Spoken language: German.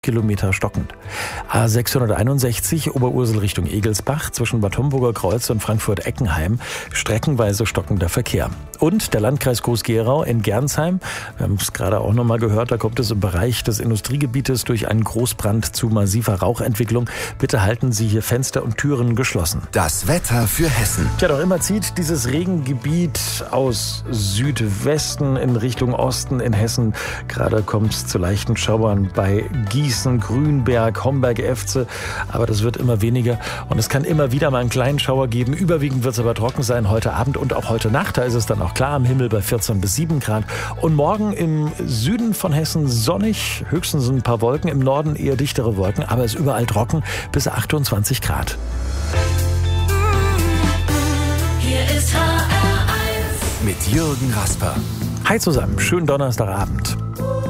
Kilometer stockend. A661 Oberursel Richtung Egelsbach zwischen Bad Homburger Kreuz und Frankfurt-Eckenheim streckenweise stockender Verkehr. Und der Landkreis Groß-Gerau in Gernsheim, wir haben es gerade auch nochmal gehört, da kommt es im Bereich des Industriegebietes durch einen Großbrand zu massiver Rauchentwicklung. Bitte halten Sie hier Fenster und Türen geschlossen. Das Wetter für Hessen. Tja, doch immer zieht dieses Regengebiet aus Südwesten in Richtung Osten in Hessen. Gerade kommt es zu leichten Schauern bei Gießen, Grünberg, Homberg-Efze. Aber das wird immer weniger und es kann immer wieder mal einen kleinen Schauer geben. Überwiegend wird es aber trocken sein heute Abend und auch heute Nacht. Da ist es dann auch klar am Himmel bei 14 bis 7 Grad. Und morgen im Süden von Hessen sonnig, höchstens ein paar Wolken. Im Norden eher dichtere Wolken, aber es ist überall trocken bis 28 Grad. Hier ist HR1 Mit Jürgen Rasper. Hi zusammen, schönen Donnerstagabend.